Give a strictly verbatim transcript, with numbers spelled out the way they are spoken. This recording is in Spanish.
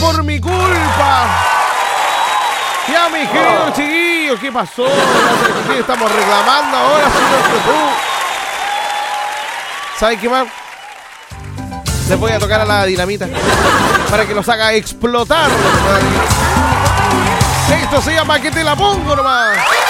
por mi culpa. Ya, mis queridos chiquillos, ¿qué pasó? ¿Qué estamos reclamando ahora, señor Jesús? ¿Sabes qué más? Les voy a tocar a la dinamita para que los haga explotar. Esto se llama que te la pongo nomás.